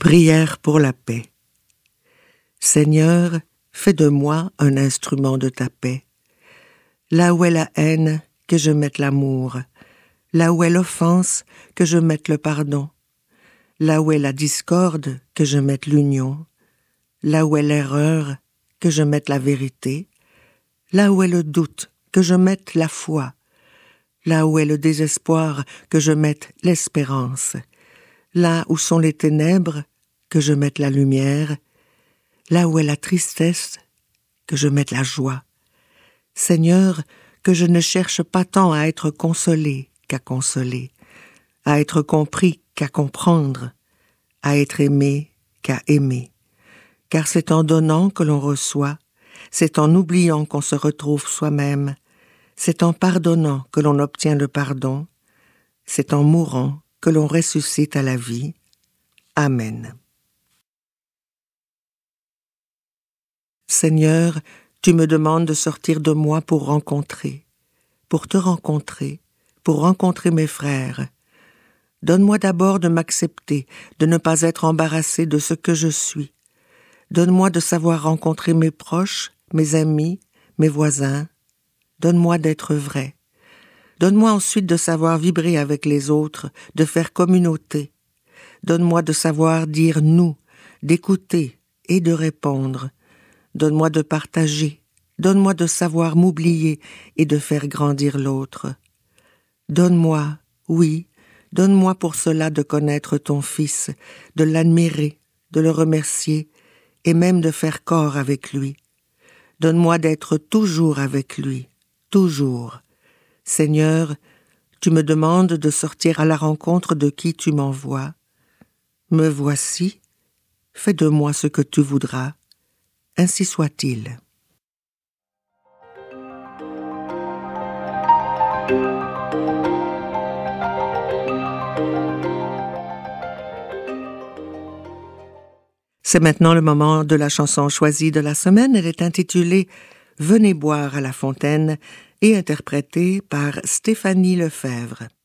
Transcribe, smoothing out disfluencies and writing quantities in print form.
Prière pour la paix. Seigneur, fais de moi un instrument de ta paix. Là où est la haine, que je mette l'amour. Là où est l'offense, que je mette le pardon. Là où est la discorde, que je mette l'union. Là où est l'erreur, que je mette la vérité. Là où est le doute, que je mette la foi. Là où est le désespoir, que je mette l'espérance. Là où sont les ténèbres, que je mette la lumière. Là où est la tristesse, que je mette la joie. Seigneur, que je ne cherche pas tant à être consolé qu'à consoler, à être compris qu'à comprendre, à être aimé qu'à aimer. Car c'est en donnant que l'on reçoit, c'est en oubliant qu'on se retrouve soi-même, c'est en pardonnant que l'on obtient le pardon, c'est en mourant que l'on ressuscite à la vie. Amen. Seigneur, tu me demandes de sortir de moi pour te rencontrer, pour rencontrer mes frères. Donne-moi d'abord de m'accepter, de ne pas être embarrassé de ce que je suis. Donne-moi de savoir rencontrer mes proches, mes amis, mes voisins. Donne-moi d'être vrai. Donne-moi ensuite de savoir vibrer avec les autres, de faire communauté. Donne-moi de savoir dire « nous », d'écouter et de répondre. Donne-moi de partager. Donne-moi de savoir m'oublier et de faire grandir l'autre. Donne-moi, oui, donne-moi pour cela de connaître ton Fils, de l'admirer, de le remercier et même de faire corps avec lui. Donne-moi d'être toujours avec lui, toujours. Seigneur, tu me demandes de sortir à la rencontre de qui tu m'envoies. Me voici, fais de moi ce que tu voudras, ainsi soit-il. C'est maintenant le moment de la chanson choisie de la semaine. Elle est intitulée « Venez boire à la fontaine » et interprétée par Stéphanie Lefebvre.